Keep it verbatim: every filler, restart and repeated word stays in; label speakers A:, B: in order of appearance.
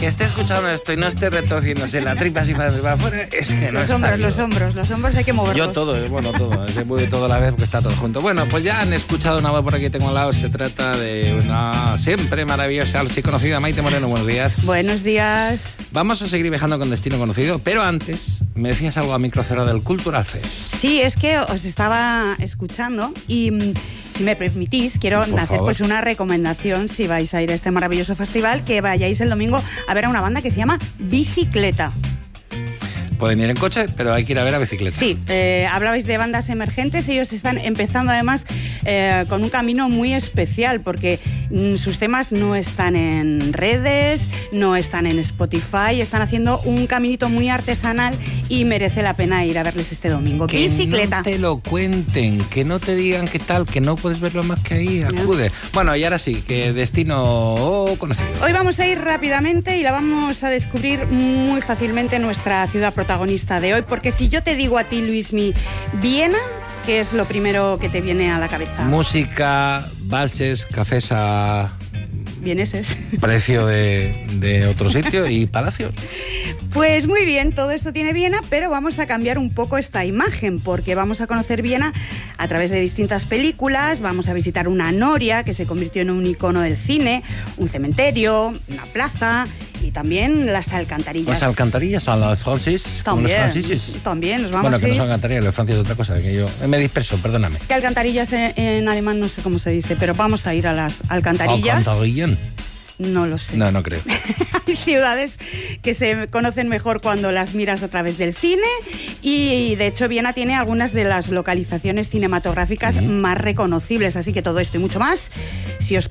A: Que esté escuchando esto y no esté retorciéndose la tripa así para afuera, es que no
B: los
A: está
B: hombros,
A: vivo.
B: los hombros, los hombros hay que moverlos.
A: Yo todo, bueno, todo, se mueve todo a la vez porque está todo junto. Bueno, pues ya han escuchado una voz por aquí tengo al lado, se trata de una siempre maravillosa, archiconocida Maite Moreno, buenos días.
B: Buenos días.
A: Vamos a seguir viajando con destino conocido, pero antes me decías algo a micro cerrado del Cultural Fest.
B: Sí, es que os estaba escuchando y... si me permitís, quiero
A: Por
B: hacer
A: favor.
B: pues una recomendación si vais a ir a este maravilloso festival, que vayáis el domingo a ver a una banda que se llama Bicicleta.
A: Pueden ir en coche, pero hay que ir a ver a bicicleta.
B: Sí, eh, hablabais de bandas emergentes, ellos están empezando además eh, con un camino muy especial porque mm, sus temas no están en redes, no están en Spotify, están haciendo un caminito muy artesanal y merece la pena ir a verles este domingo.
A: Que
B: Bicicleta.
A: no te lo cuenten, que no te digan qué tal, que no puedes verlo más que ahí, acude. Bueno, y ahora sí, que destino conocido.
B: Hoy vamos a ir rápidamente y la vamos a descubrir muy fácilmente nuestra ciudad protagonista de hoy, porque si yo te digo a ti, Luismi, Viena, ¿qué es lo primero que te viene a la cabeza?
A: Música, valses, cafés a
B: Vieneses.
A: precio de, de otro sitio y palacios.
B: Pues muy bien, todo esto tiene Viena, pero vamos a cambiar un poco esta imagen, porque vamos a conocer Viena a través de distintas películas, vamos a visitar una noria que se convirtió en un icono del cine, un cementerio, una plaza y también las alcantarillas.
A: Las alcantarillas a los franceses, como los
B: También,
A: franceses.
B: también nos vamos
A: Bueno,
B: a
A: que no
B: ir.
A: son alcantarillas, los franceses es otra cosa, que yo me disperso, perdóname.
B: Es que alcantarillas en, en alemán no sé cómo se dice, pero vamos a ir a las alcantarillas.
A: ¿Alcantarillán?
B: No lo sé.
A: No, no creo.
B: Hay ciudades que se conocen mejor cuando las miras a través del cine y de hecho Viena tiene algunas de las localizaciones cinematográficas
A: Uh-huh.
B: más reconocibles, así que todo esto y mucho más, si os